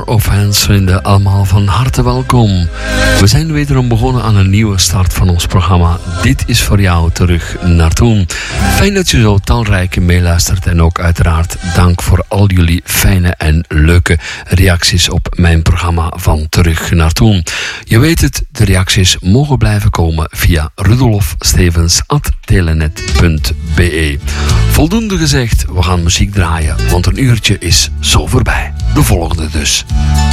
of Hands, vrienden, allemaal van harte welkom. We zijn wederom begonnen aan een nieuwe start van ons programma. Dit is voor jou terug naar toen. Fijn dat je zo talrijk meeluistert en ook uiteraard dank voor al jullie fijne en leuke reacties op mijn programma van Terug naar toen. Je weet het, de reacties mogen blijven komen via rudolfstevens@telenet.be. Voldoende gezegd, we gaan muziek draaien, want een uurtje is zo voorbij. De volgende dus.